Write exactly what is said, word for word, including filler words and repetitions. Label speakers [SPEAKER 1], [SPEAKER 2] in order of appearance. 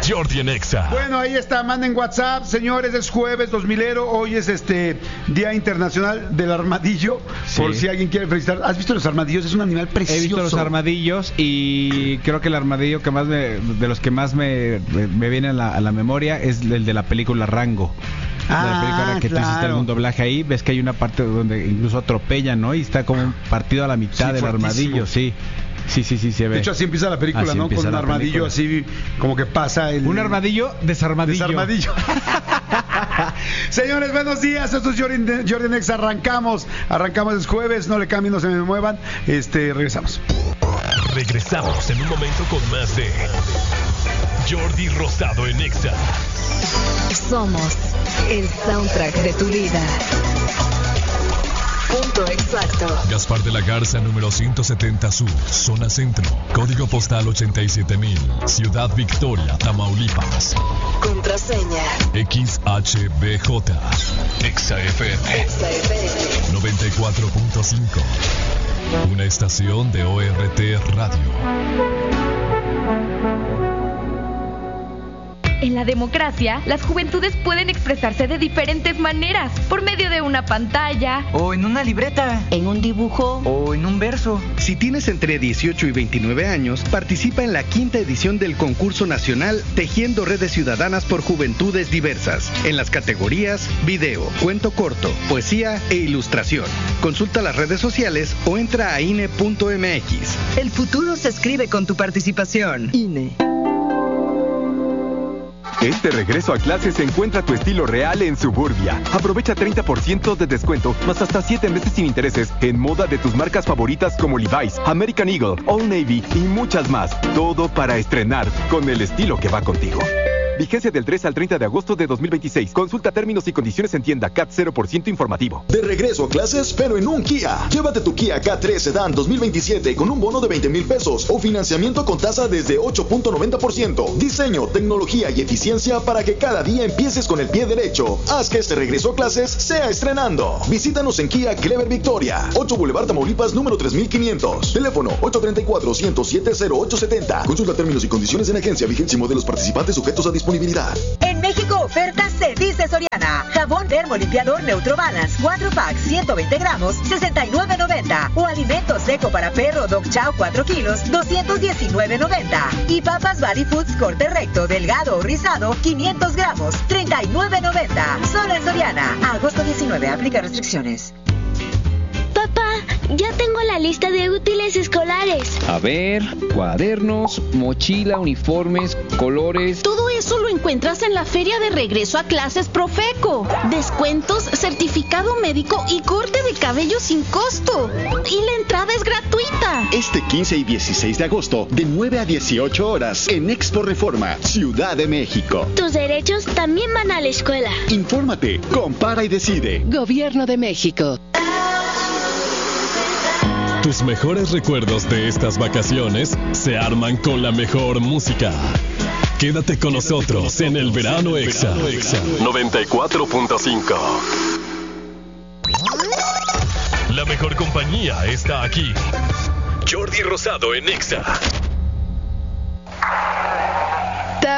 [SPEAKER 1] Jordi en Exa.
[SPEAKER 2] Bueno, ahí está, manden WhatsApp, señores, es jueves dos milero, hoy es este Día Internacional del Armadillo, sí. Por si alguien quiere felicitar. ¿Has visto los armadillos? Es un animal precioso.
[SPEAKER 3] He visto los armadillos y creo que el armadillo que más me, de los que más me, me viene a la, a la memoria es el de la película Rango.
[SPEAKER 2] Ah,
[SPEAKER 3] la película que
[SPEAKER 2] claro.
[SPEAKER 3] tú hiciste algún doblaje ahí, ves que hay una parte donde incluso atropellan, ¿no? Y está como partido a la mitad sí, del fuertísimo. Armadillo, sí. Sí, sí, sí, se ve.
[SPEAKER 2] De hecho, así empieza la película, así ¿no? Con un armadillo película. Así, como que pasa el...
[SPEAKER 3] Un armadillo desarmadillo.
[SPEAKER 2] Desarmadillo. Señores, buenos días. Esto es Jordi, Jordi Nexa. Arrancamos. Arrancamos el jueves. No le cambien, no se me muevan. Este, regresamos.
[SPEAKER 1] Regresamos en un momento con más de Jordi Rosado en Exa.
[SPEAKER 4] Somos el soundtrack de tu vida. Punto exacto.
[SPEAKER 1] Gaspar de la Garza, número ciento setenta Sur, zona centro. Código postal ochenta y siete mil. Ciudad Victoria, Tamaulipas.
[SPEAKER 4] Contraseña
[SPEAKER 1] X H B J. Exa F M.
[SPEAKER 4] Exa F M.
[SPEAKER 1] noventa y cuatro punto cinco. Una estación de O R T Radio.
[SPEAKER 5] En la democracia, las juventudes pueden expresarse de diferentes maneras, por medio de una pantalla,
[SPEAKER 6] o en una libreta,
[SPEAKER 5] en un dibujo,
[SPEAKER 6] o en un verso.
[SPEAKER 7] Si tienes entre dieciocho y veintinueve años, participa en la quinta edición del concurso nacional Tejiendo Redes Ciudadanas por Juventudes Diversas, en las categorías video, cuento corto, poesía e ilustración. Consulta las redes sociales o entra a I N E punto M X.
[SPEAKER 8] El futuro se escribe con tu participación. I N E.
[SPEAKER 9] Este regreso a clases encuentra tu estilo real en Suburbia. Aprovecha treinta por ciento de descuento, más hasta siete meses sin intereses en moda de tus marcas favoritas como Levi's, American Eagle, Old Navy y muchas más. Todo para estrenar con el estilo que va contigo. Vigencia del tres al treinta de agosto de dos mil veintiséis. Consulta términos y condiciones en tienda. C A T cero por ciento informativo.
[SPEAKER 10] De regreso a clases, pero en un Kia. Llévate tu Kia K tres Sedan dos mil veintisiete con un bono de veinte mil pesos o financiamiento con tasa desde ocho punto noventa por ciento. Diseño, tecnología y eficiencia para que cada día empieces con el pie derecho. Haz que este regreso a clases sea estrenando. Visítanos en Kia Clever Victoria, ocho Boulevard Tamaulipas, número tres mil quinientos. Teléfono ocho tres cuatro, uno cero siete, cero ocho siete cero. Consulta términos y condiciones en agencia. Vigencia y modelos participantes sujetos a disponibilidad.
[SPEAKER 8] En México, ofertas se dice Soriana. Jabón termo limpiador Neutro Balance, cuatro packs, ciento veinte gramos, sesenta y nueve noventa. O alimento seco para perro Dog Chow, cuatro kilos, doscientos diecinueve noventa. Y papas Valley Foods corte recto, delgado o rizado, quinientos gramos, treinta y nueve noventa. Solo en Soriana. Agosto diecinueve, aplica restricciones.
[SPEAKER 11] Papá, ya tengo la lista de útiles escolares.
[SPEAKER 12] A ver, cuadernos, mochila, uniformes, colores.
[SPEAKER 13] Todo eso lo encuentras en la feria de regreso a clases Profeco. Descuentos, certificado médico y corte de cabello sin costo. Y la entrada es gratuita.
[SPEAKER 14] Este quince y dieciséis de agosto, de nueve a dieciocho horas, en Expo Reforma, Ciudad de México.
[SPEAKER 11] Tus derechos también van a la escuela.
[SPEAKER 14] Infórmate, compara y decide.
[SPEAKER 13] Gobierno de México.
[SPEAKER 1] Tus mejores recuerdos de estas vacaciones se arman con la mejor música. Quédate con nosotros en el Verano Exa noventa y cuatro punto cinco. La mejor compañía está aquí. Jordi Rosado en Exa.